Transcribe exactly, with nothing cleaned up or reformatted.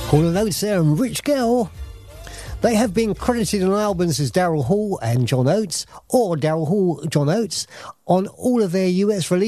Hall and Oates there and Rich Girl. They have been credited on albums as Daryl Hall and John Oates, or Daryl Hall, John Oates, on all of their U S releases.